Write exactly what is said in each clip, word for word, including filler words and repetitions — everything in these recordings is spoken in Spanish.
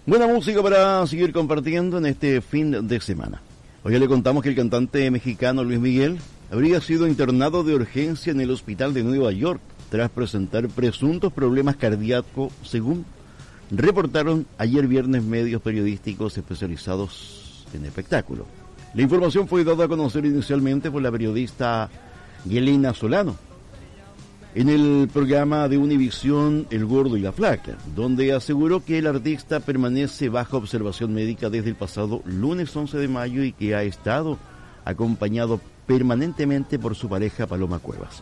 Buena música para seguir compartiendo en este fin de semana. Hoy ya le contamos que el cantante mexicano Luis Miguel habría sido internado de urgencia en el hospital de Nueva York tras presentar presuntos problemas cardíacos, según reportaron ayer viernes medios periodísticos especializados en espectáculo. La información fue dada a conocer inicialmente por la periodista Yelena Solano en el programa de Univisión El Gordo y la Flaca, donde aseguró que el artista permanece bajo observación médica desde el pasado lunes once de mayo y que ha estado acompañado permanentemente por su pareja Paloma Cuevas.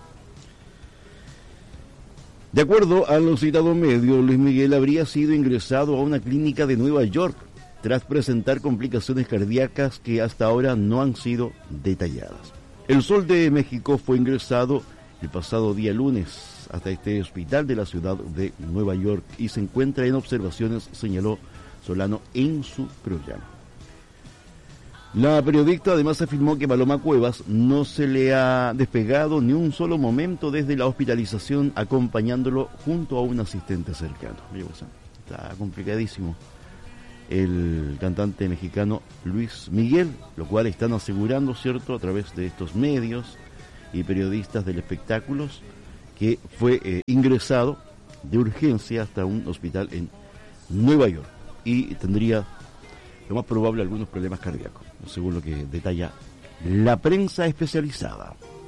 De acuerdo a los citados medios, Luis Miguel habría sido ingresado a una clínica de Nueva York tras presentar complicaciones cardíacas que hasta ahora no han sido detalladas. El Sol de México fue ingresado el pasado día lunes hasta este hospital de la ciudad de Nueva York y se encuentra en observaciones, señaló Solano en su programa. La periodista además afirmó que Paloma Cuevas no se le ha despegado ni un solo momento desde la hospitalización, acompañándolo junto a un asistente cercano. Está complicadísimo el cantante mexicano Luis Miguel, lo cual están asegurando, ¿cierto?, a través de estos medios y periodistas del espectáculo, que fue eh, ingresado de urgencia hasta un hospital en Nueva York y tendría lo más probable algunos problemas cardíacos, según lo que detalla la prensa especializada.